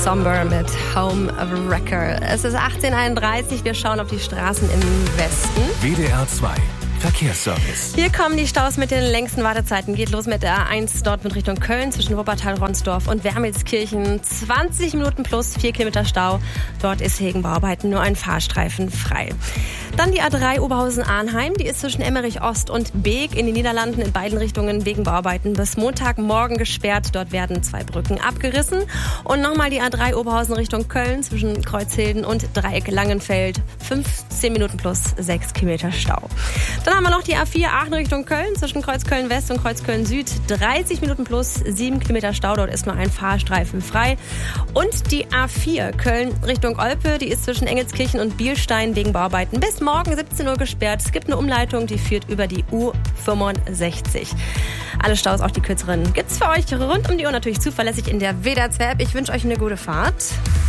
Somber mit Home Wrecker. Es ist 18:31, wir schauen auf die Straßen im Westen. WDR 2 Verkehrsservice. Hier kommen die Staus mit den längsten Wartezeiten. Geht los mit der A1 Dortmund Richtung Köln zwischen Wuppertal-Ronsdorf und Wermelskirchen. 20 Minuten plus 4 Kilometer Stau. Dort ist wegen Bauarbeiten nur ein Fahrstreifen frei. Dann die A3 Oberhausen-Arnheim. Die ist zwischen Emmerich-Ost und Beek in den Niederlanden in beiden Richtungen wegen Bauarbeiten bis Montagmorgen gesperrt. Dort werden 2 Brücken abgerissen. Und nochmal die A3 Oberhausen Richtung Köln zwischen Kreuzhilden und Dreieck Langenfeld. 15 Minuten plus 6 Kilometer Stau. Dann haben wir noch die A4 Aachen Richtung Köln zwischen Kreuzköln West und Kreuzköln Süd. 30 Minuten plus 7 Kilometer Stau. Dort ist nur ein Fahrstreifen frei. Und die A4 Köln Richtung Olpe. Die ist zwischen Engelskirchen und Bielstein wegen Bauarbeiten bis morgen 17 Uhr gesperrt. Es gibt eine Umleitung, die führt über die U65. Alle Staus, auch die kürzeren, gibt's für euch rund um die Uhr natürlich zuverlässig in der WDR 2 App. Ich wünsche euch eine gute Fahrt.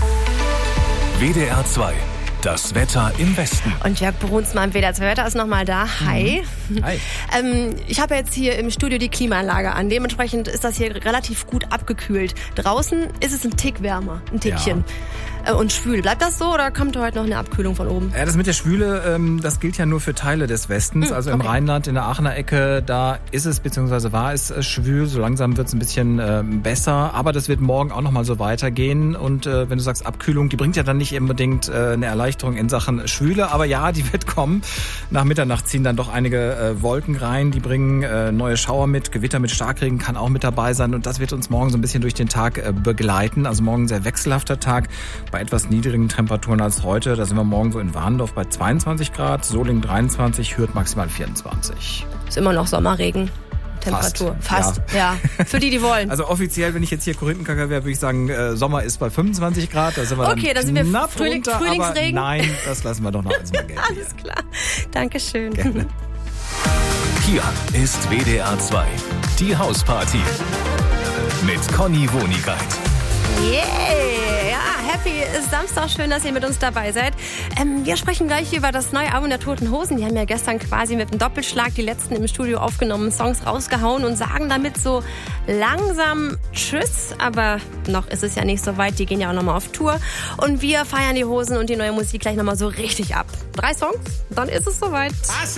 WDR 2. Das Wetter im Westen. Und Jörg Brunsmann im WDR 2 Wetter ist nochmal da. Hi. Hi. Ich habe jetzt hier im Studio die Klimaanlage an. Dementsprechend ist das hier relativ gut abgekühlt. Draußen ist es ein Tick wärmer, ein Tickchen. Und schwül. Bleibt das so oder kommt heute noch eine Abkühlung von oben? Ja, das mit der Schwüle, das gilt ja nur für Teile des Westens. Also im Rheinland, in der Aachener Ecke, da ist es, beziehungsweise war es schwül. So langsam wird es ein bisschen besser. Aber das wird morgen auch nochmal so weitergehen. Und wenn du sagst Abkühlung, die bringt ja dann nicht unbedingt eine Erleichterung in Sachen Schwüle. Aber ja, die wird kommen. Nach Mitternacht ziehen dann doch einige Wolken rein. Die bringen neue Schauer mit. Gewitter mit Starkregen kann auch mit dabei sein. Und das wird uns morgen so ein bisschen durch den Tag begleiten. Also morgen ein sehr wechselhafter Tag. Bei etwas niedrigen Temperaturen als heute. Da sind wir morgen so in Warndorf bei 22 Grad, Solingen 23, Hürth maximal 24. Ist immer noch Sommerregen. Temperatur. Fast. Ja. Für die wollen. Also offiziell, wenn ich jetzt hier Korinthenkacker wäre, würde ich sagen, Sommer ist bei 25 Grad. Da sind wir dann sind wir Frühlingsregen. Aber nein, das lassen wir doch noch eins mal gelten. Alles klar. Dankeschön. Gerne. Hier ist WDR 2. Die Hausparty. Mit Conny Wonigkeit. Yeah! Ja, happy ist Samstag. Schön, dass ihr mit uns dabei seid. Wir sprechen gleich über das neue Album der Toten Hosen. Die haben ja gestern quasi mit einem Doppelschlag die letzten im Studio aufgenommenen Songs rausgehauen und sagen damit so langsam Tschüss. Aber noch ist es ja nicht so weit. Die gehen ja auch nochmal auf Tour. Und wir feiern die Hosen und die neue Musik gleich nochmal so richtig ab. 3 Songs, dann ist es soweit.